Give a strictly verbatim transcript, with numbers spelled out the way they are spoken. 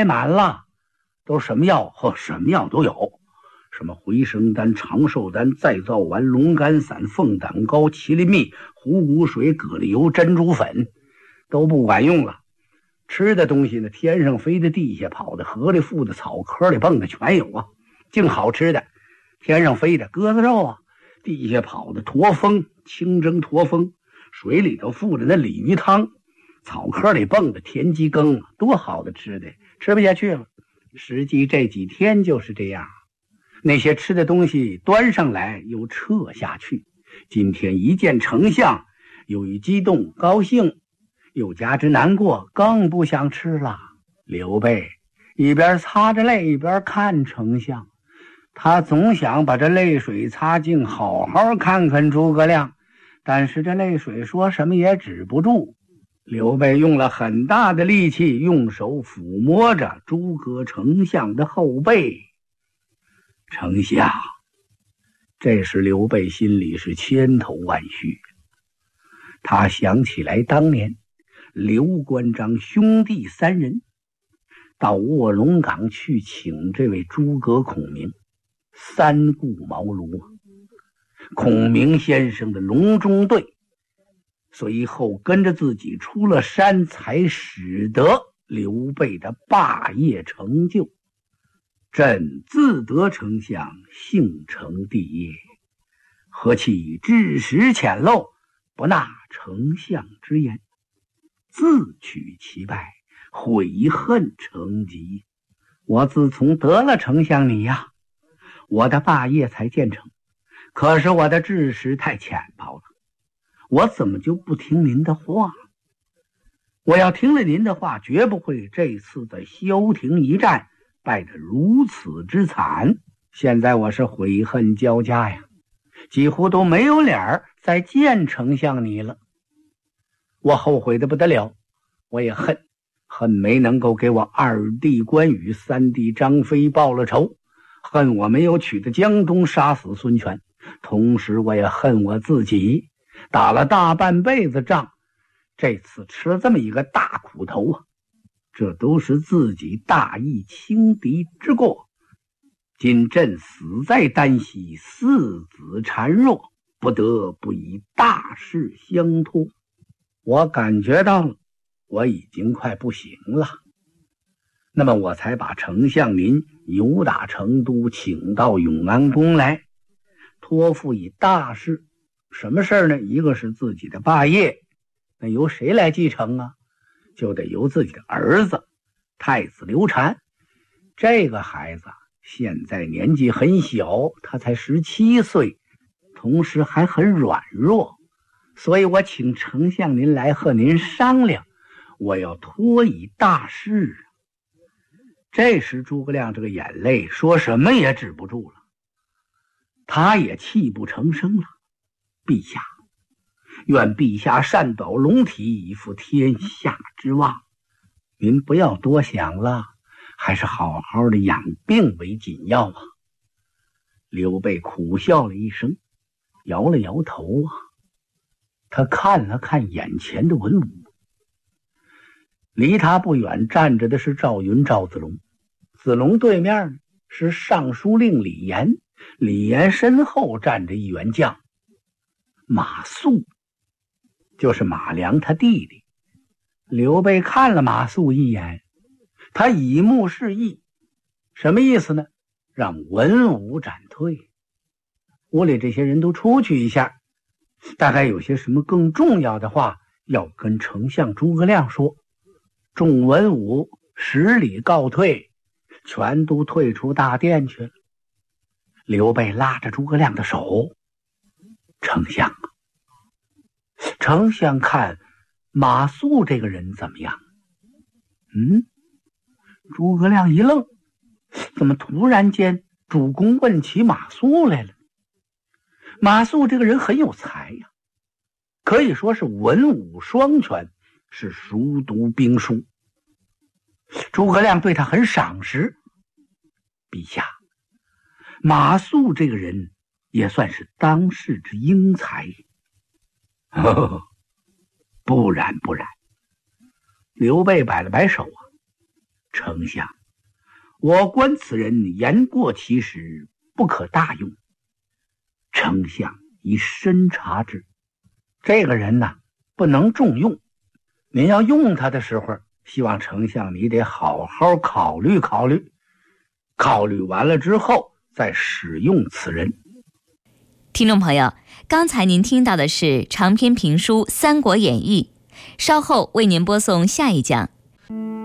开满了，都什么药和什么药都有，什么回生丹、长寿丹、再造丸、龙肝散、凤胆膏、麒麟蜜、虎骨水、蛤蜊油、珍珠粉，都不管用了。吃的东西呢，天上飞的、地下跑的、河里浮的、草壳里蹦的全有啊。净好吃的，天上飞的鸽子肉啊，地下跑的驼峰、清蒸驼峰，水里头浮着那鲤鱼汤，草壳里蹦的田鸡羹，多好的吃的，吃不下去了。实际这几天就是这样，那些吃的东西端上来又撤下去。今天一见丞相，由于激动高兴，又加之难过，更不想吃了。刘备一边擦着泪一边看丞相，他总想把这泪水擦净，好好看看诸葛亮，但是这泪水说什么也止不住。刘备用了很大的力气，用手抚摸着诸葛丞相的后背。丞相，这时刘备心里是千头万绪，他想起来当年刘关张兄弟三人到卧龙岗去请这位诸葛孔明，三顾茅庐，孔明先生的隆中对随后跟着自己出了山，才使得刘备的霸业成就。朕自得丞相幸成帝业，何其知识浅陋，不纳丞相之言，自取其败，悔恨成疾。我自从得了丞相你呀，我的霸业才建成，可是我的知识太浅薄了，我怎么就不听您的话？我要听了您的话，绝不会这次的萧亭一战败得如此之惨。现在我是悔恨交加呀，几乎都没有脸儿再见丞相你了。我后悔的不得了，我也恨恨没能够给我二弟关羽、三弟张飞报了仇，恨我没有取得江东，杀死孙权，同时我也恨我自己打了大半辈子仗，这次吃了这么一个大苦头啊！这都是自己大意轻敌之过。今朕死在旦夕，四子孱弱，不得不以大事相托。我感觉到了，我已经快不行了，那么我才把丞相您由打成都请到永安宫来，托付以大事。什么事呢？一个是自己的霸业，那由谁来继承啊？就得由自己的儿子太子刘禅。这个孩子现在年纪很小，他才十七岁，同时还很软弱，所以我请丞相您来和您商量，我要托以大事。这时诸葛亮这个眼泪说什么也止不住了，他也泣不成声了。陛下，愿陛下善保龙体，以负天下之望。您不要多想了，还是好好的养病为紧要啊。刘备苦笑了一声，摇了摇头啊。他看了看眼前的文武，离他不远站着的是赵云、赵子龙，子龙对面是尚书令李严，李严身后站着一员将马谡，就是马良他弟弟。刘备看了马谡一眼，他以目示意，什么意思呢？让文武斩退，屋里这些人都出去一下，大概有些什么更重要的话要跟丞相诸葛亮说。众文武十里告退，全都退出大殿去了。刘备拉着诸葛亮的手，丞相啊，丞相看马谡这个人怎么样？嗯，诸葛亮一愣，怎么突然间主公问起马谡来了？马谡这个人很有才呀，可以说是文武双全，是熟读兵书。诸葛亮对他很赏识。陛下，马谡这个人也算是当世之英才。呵呵，不然不然。刘备摆了摆手啊， 丞相，我观此人言过其实，不可大用。丞相宜深察之。这个人呢，不能重用。您要用他的时候，希望丞相你得好好考虑考虑，考虑完了之后再使用此人。 听众朋友，刚才您听到的是长篇评书《三国演义》，稍后为您播送下一讲。